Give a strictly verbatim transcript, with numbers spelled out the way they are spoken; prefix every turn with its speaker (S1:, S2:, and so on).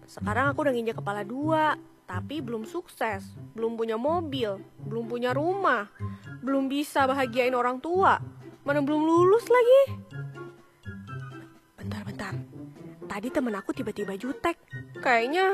S1: Sekarang aku udah nginjek kepala dua, tapi belum sukses, belum punya mobil, belum punya rumah, belum bisa bahagiain orang tua, mana belum lulus lagi. Bentar-bentar, tadi temen aku tiba-tiba jutek, kayaknya